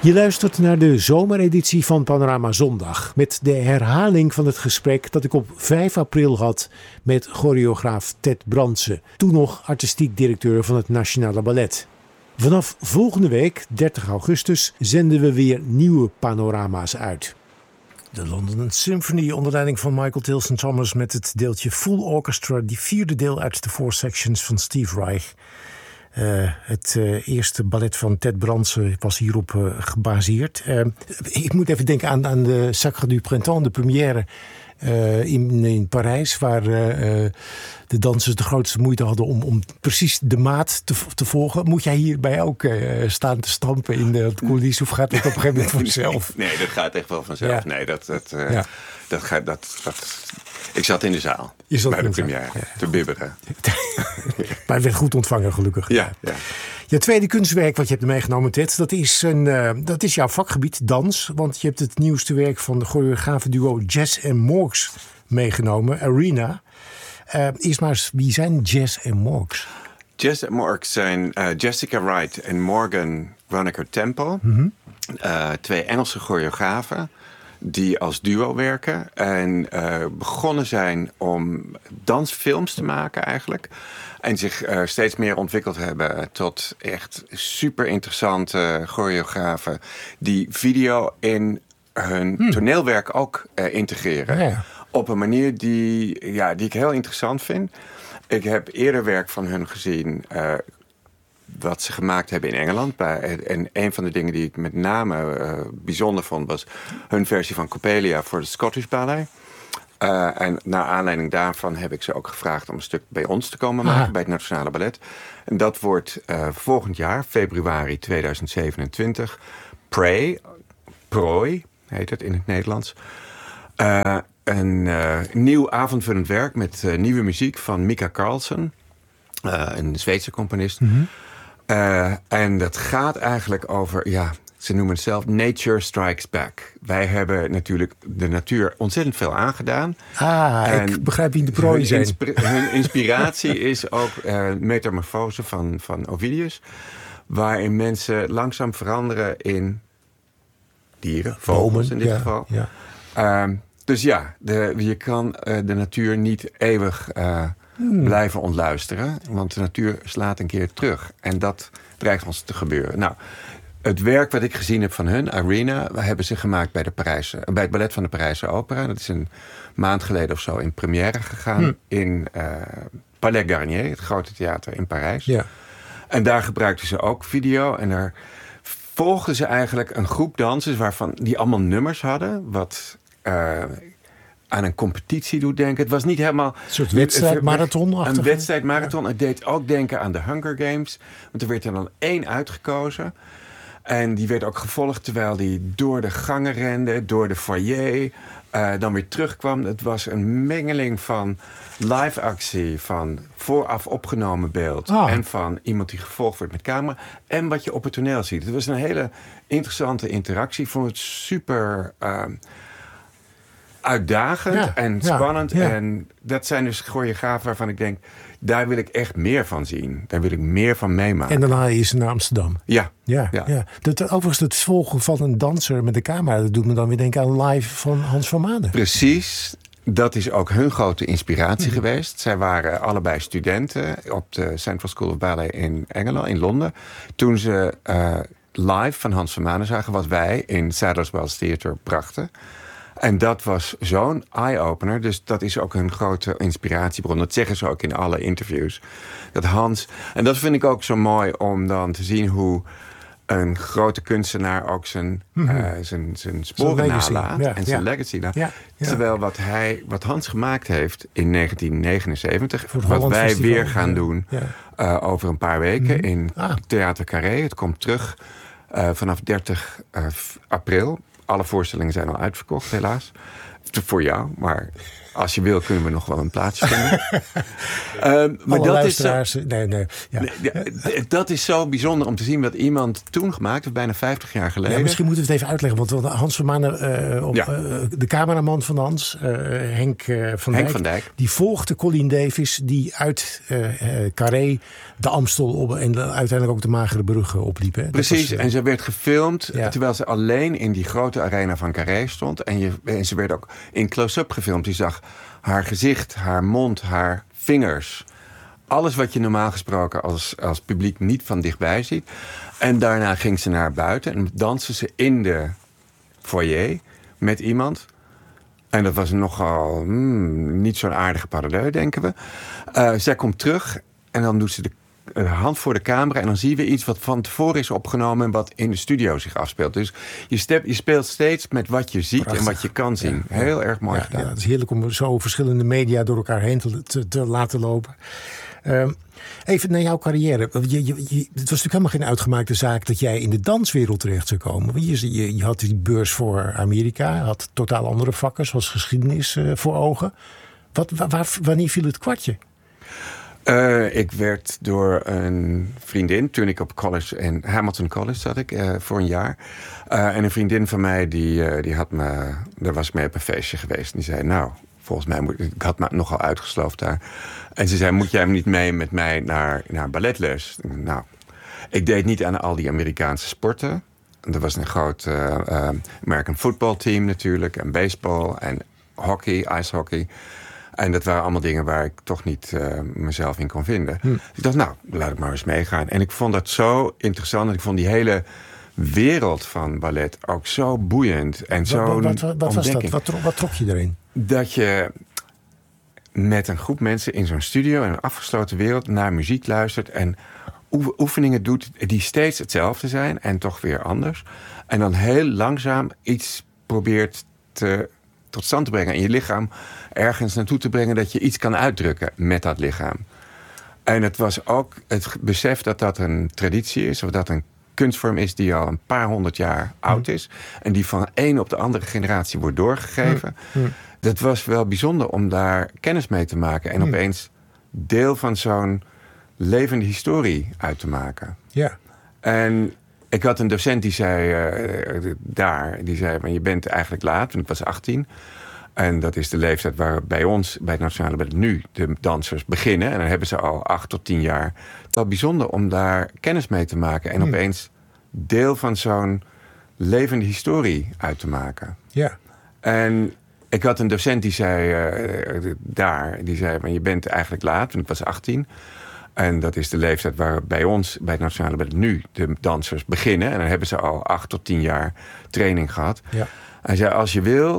Je luistert naar de zomereditie van Panorama Zondag. Met de herhaling van het gesprek dat ik op 5 april had met choreograaf Ted Brandsen. Toen nog artistiek directeur van het Nationale Ballet. Vanaf volgende week, 30 augustus, zenden we weer nieuwe panorama's uit. De London Symphony onder leiding van Michael Tilson Thomas met het deeltje Full Orchestra. Die vierde deel uit de 4 sections van Steve Reich. Het eerste ballet van Ted Brandsen was hierop gebaseerd. Ik moet even denken aan de Sacre du Printemps, de première in Parijs, waar de dansers de grootste moeite hadden om precies de maat te volgen. Moet jij hierbij ook staan te stampen in de coulissen, of gaat het op een gegeven moment vanzelf? Nee, dat gaat echt wel vanzelf. Ja. Nee, dat gaat. Ik zat in de zaal bij de première te bibberen. Maar het werd goed ontvangen, gelukkig. Ja. Je tweede kunstwerk wat je hebt meegenomen, Ted, dat is jouw vakgebied, dans. Want je hebt het nieuwste werk van de choreografenduo Jess en Morgs meegenomen, Arena. Eerst maar eens, wie zijn Jess en Morgs? Jess en Morgs zijn Jessica Wright en Morgan Ronnecker Temple. Mm-hmm. 2 Engelse choreografen die als duo werken en begonnen zijn om dansfilms te maken eigenlijk. En zich steeds meer ontwikkeld hebben tot echt super interessante choreografen die video in hun toneelwerk ook integreren. Ja. Op een manier die ik heel interessant vind. Ik heb eerder werk van hun gezien wat ze gemaakt hebben in Engeland. En een van de dingen die ik met name bijzonder vond was hun versie van Coppelia voor de Scottish Ballet. En naar aanleiding daarvan heb ik ze ook gevraagd om een stuk bij ons te komen maken bij het Nationale Ballet. En dat wordt volgend jaar, februari 2027, Prooi heet het in het Nederlands. Een nieuw avondvullend werk met nieuwe muziek van Mika Karlsson, een Zweedse componist. Mm-hmm. En dat gaat eigenlijk over, ze noemen het zelf Nature Strikes Back. Wij hebben natuurlijk de natuur ontzettend veel aangedaan. En ik begrijp wie de prooi zijn. Hun inspiratie is ook Metamorfose van Ovidius. Waarin mensen langzaam veranderen in dieren, vogels in dit geval. Ja. Dus je kan de natuur niet eeuwig blijven ontluisteren. Want de natuur slaat een keer terug. En dat dreigt ons te gebeuren. Nou, het werk wat ik gezien heb van hun, Arena, hebben ze gemaakt bij het ballet van de Parijse Opera. Dat is een maand geleden of zo in première gegaan in Palais Garnier, het grote theater in Parijs. Ja. En daar gebruikten ze ook video. En daar volgden ze eigenlijk een groep dansers die allemaal nummers hadden. Wat aan een competitie doet denken. Het was niet helemaal een soort wedstrijdmarathon. Een wedstrijdmarathon. Ja. Het deed ook denken aan de Hunger Games. Want er werd er dan 1 uitgekozen. En die werd ook gevolgd terwijl die door de gangen rende, door de foyer, dan weer terugkwam. Het was een mengeling van live actie, van vooraf opgenomen beeld en van iemand die gevolgd wordt met camera en wat je op het toneel ziet. Het was een hele interessante interactie. Ik vond het super uitdagend en spannend. Ja. En dat zijn dus choreografen waarvan ik denk, daar wil ik echt meer van zien. Daar wil ik meer van meemaken. En daarna is ze naar Amsterdam. Ja. Overigens, het volgen van een danser met de camera, dat doet me dan weer denken aan Live van Hans van Manen. Precies. Dat is ook hun grote inspiratie geweest. Zij waren allebei studenten op de Central School of Ballet in Engeland, in Londen. Toen ze live van Hans van Manen zagen, wat wij in Sadler's Wells Theatre brachten. En dat was zo'n eye-opener. Dus dat is ook een grote inspiratiebron. Dat zeggen ze ook in alle interviews. Dat Hans... En dat vind ik ook zo mooi om dan te zien hoe een grote kunstenaar ook zijn sporen nalaat. En zijn legacy laat. Ja. Terwijl wat Hans gemaakt heeft in 1979... wat wij Festival, weer gaan doen over een paar weken in Theater Carré. Het komt terug vanaf 30 april... Alle voorstellingen zijn al uitverkocht, helaas. Voor jou, maar Als je wil, kunnen we nog wel een plaatsje vinden. Maar dat luisteraars... Dat is zo bijzonder om te zien wat iemand toen gemaakt heeft, bijna 50 jaar geleden. Ja, misschien moeten we het even uitleggen. Want Hans van Manen, de cameraman van Hans, Henk van Dijk, die volgde Colin Davis, die uit Carré de Amstel op en uiteindelijk ook de Magere Brug opliep. Hè? Precies, en ze werd gefilmd terwijl ze alleen in die grote arena van Carré stond. En ze werd ook in close-up gefilmd. Je zag haar gezicht, haar mond, haar vingers. Alles wat je normaal gesproken als publiek niet van dichtbij ziet. En daarna ging ze naar buiten en danste ze in de foyer met iemand. En dat was nogal niet zo'n aardige parallel, denken we. Zij komt terug en dan doet ze de hand voor de camera. En dan zien we iets wat van tevoren is opgenomen en wat in de studio zich afspeelt. Dus je speelt steeds met wat je ziet. Prachtig. En wat je kan zien. Ja. Heel erg mooi gedaan. Ja, het is heerlijk om zo verschillende media door elkaar heen te laten lopen. Even naar jouw carrière. Het was natuurlijk helemaal geen uitgemaakte zaak dat jij in de danswereld terecht zou komen. Je had die beurs voor Amerika. Had totaal andere vakken, zoals geschiedenis voor ogen. Wanneer viel het kwartje? Ik werd door een vriendin, toen ik op college in Hamilton College zat ik voor een jaar. En een vriendin van mij die had me, daar was ik mee op een feestje geweest. En die zei, nou, volgens mij ik had me nogal uitgesloofd daar. En ze zei, moet jij niet mee met mij naar balletles? Nou, ik deed niet aan al die Amerikaanse sporten. Er was een groot American football team natuurlijk. En baseball en hockey, ijshockey. En dat waren allemaal dingen waar ik toch niet mezelf in kon vinden. Dus ik dacht, nou, laat ik maar eens meegaan. En ik vond dat zo interessant. Ik vond die hele wereld van ballet ook zo boeiend. En zo wat was dat? Wat trok je erin? Dat je met een groep mensen in zo'n studio, in een afgesloten wereld, naar muziek luistert en oefeningen doet die steeds hetzelfde zijn en toch weer anders. En dan heel langzaam iets probeert tot stand te brengen en je lichaam ergens naartoe te brengen dat je iets kan uitdrukken met dat lichaam. En het was ook het besef dat dat een traditie is, of dat een kunstvorm is die al een paar honderd jaar oud is en die van een op de andere generatie wordt doorgegeven. Dat was wel bijzonder om daar kennis mee te maken en opeens deel van zo'n levende historie uit te maken. Ja. En ik had een docent die zei die zei, maar je bent eigenlijk laat, want ik was 18. En dat is de leeftijd waar bij ons, bij het Nationale Ballet, nu de dansers beginnen. En dan hebben ze al 8 tot 10 jaar. Het is wel bijzonder om daar kennis mee te maken en opeens deel van zo'n levende historie uit te maken. Ja. En ik had een docent die zei die zei, maar je bent eigenlijk laat, want ik was 18. En dat is de leeftijd waar bij ons, bij het Nationale Ballet, nu de dansers beginnen. En dan hebben ze al 8 tot 10 jaar training gehad. Ja. Hij zei, als je wil,